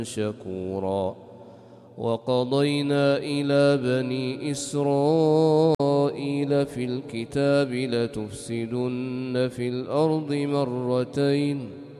شكورا. وقضينا إلى بني إسرائيل في الكتاب لتفسدن في الأرض مرتين